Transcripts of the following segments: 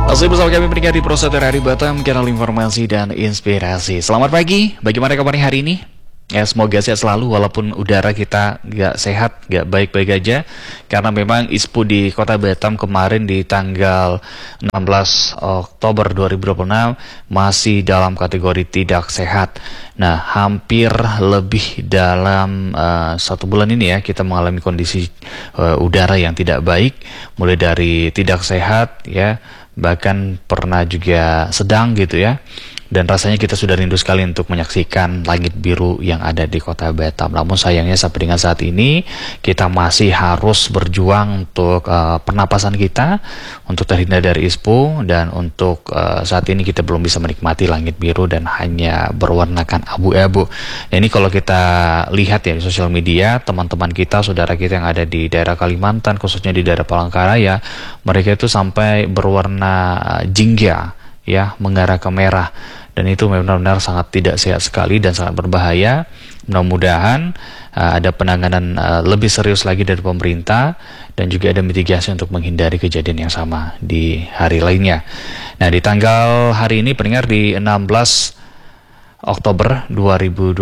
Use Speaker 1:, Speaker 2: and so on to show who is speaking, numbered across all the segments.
Speaker 1: Masih bersama kami meningkat di Prosedur Hari Batam, kanal informasi dan inspirasi. Selamat pagi, bagaimana kabarnya hari ini? Ya, semoga sehat selalu walaupun udara kita gak sehat, gak baik-baik aja. Karena memang ISPU di Kota Batam kemarin di tanggal 16 Oktober 2026 masih dalam kategori tidak sehat. Nah, hampir lebih dalam 1 bulan ini ya kita mengalami kondisi udara yang tidak baik. Mulai dari tidak sehat ya, bahkan pernah juga sedang gitu ya. Dan rasanya kita sudah rindu sekali untuk menyaksikan langit biru yang ada di Kota Batam. Namun sayangnya sampai dengan saat ini kita masih harus berjuang untuk pernapasan kita, untuk terhindar dari ISPU, dan untuk saat ini kita belum bisa menikmati langit biru dan hanya berwarnakan abu-abu. Nah, ini kalau kita lihat ya di sosial media, teman-teman kita, saudara kita yang ada di daerah Kalimantan, khususnya di daerah Palangkaraya, mereka itu sampai berwarna jingga ya, mengarah ke merah, dan itu benar-benar sangat tidak sehat sekali dan sangat berbahaya. Mudah-mudahan ada penanganan lebih serius lagi dari pemerintah dan juga ada mitigasi untuk menghindari kejadian yang sama di hari lainnya. Nah, di tanggal hari ini pendengar di 16 Oktober 2026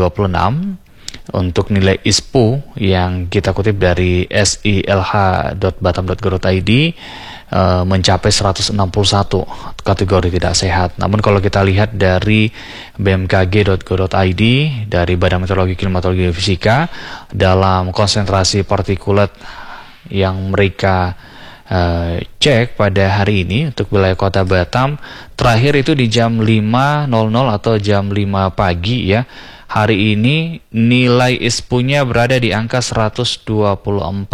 Speaker 1: untuk nilai ISPU yang kita kutip dari silh.batam.go.id mencapai 161, kategori tidak sehat. Namun kalau kita lihat dari bmkg.go.id, dari Badan Meteorologi, Klimatologi dan Fisika, dalam konsentrasi partikulat yang mereka cek pada hari ini untuk wilayah Kota Batam, terakhir itu di jam 5.00 atau jam 5 pagi ya. Hari ini nilai ISPU-nya berada di angka 124,1.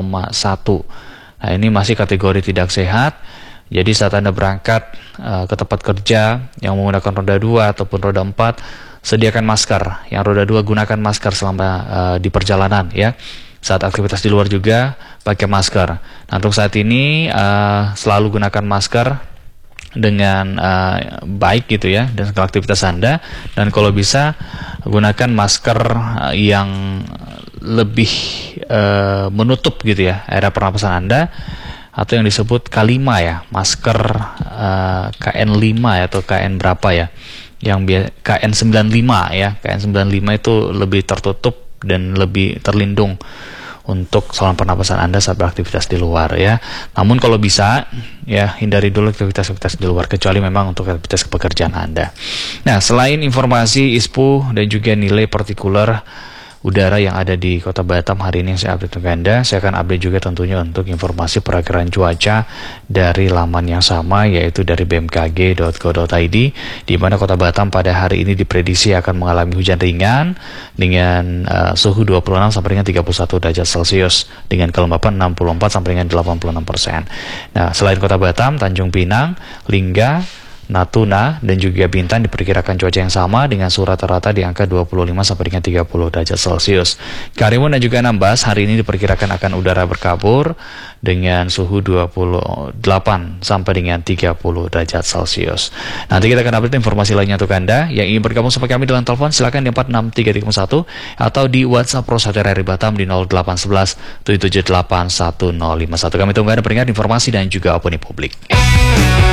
Speaker 1: Nah, ini masih kategori tidak sehat. Jadi saat Anda berangkat ke tempat kerja yang menggunakan roda 2 ataupun roda 4, sediakan masker. Yang roda 2 gunakan masker selama di perjalanan ya. Saat aktivitas di luar juga pakai masker. Nah, untuk saat ini selalu gunakan masker dengan baik gitu ya, dan segala aktivitas Anda. Dan kalau bisa gunakan masker yang lebih menutup gitu ya area pernapasan Anda, atau yang disebut K5 ya, masker KN5 ya, atau KN berapa ya, yang KN95 ya. KN95 itu lebih tertutup dan lebih terlindung untuk saluran pernapasan Anda saat beraktivitas di luar ya. Namun kalau bisa ya, hindari dulu aktivitas-aktivitas di luar, kecuali memang untuk aktivitas pekerjaan Anda. Nah, selain informasi ISPU dan juga nilai partikular udara yang ada di Kota Batam hari ini yang saya update untuk Anda, saya akan update juga tentunya untuk informasi perakiraan cuaca dari laman yang sama, yaitu dari bmkg.go.id, di mana Kota Batam pada hari ini diprediksi akan mengalami hujan ringan dengan suhu 26 sampai dengan 31 derajat Celcius dengan kelembapan 64 sampai dengan 86%. Nah, selain Kota Batam, Tanjung Pinang, Lingga, Natuna dan juga Bintan diperkirakan cuaca yang sama dengan suhu rata-rata di angka 25 sampai dengan 30 derajat Celcius. Karimun dan juga Anambas hari ini diperkirakan akan udara berkabur dengan suhu 28 sampai dengan 30 derajat Celcius. Nanti kita akan update informasi lainnya untuk Anda yang ingin bergabung sama kami dengan telepon, silakan di 46331 atau di WhatsApp Prosedur Hari Batam di 0811 778 1051. Kami tunggu Anda pendengar informasi dan juga opini publik.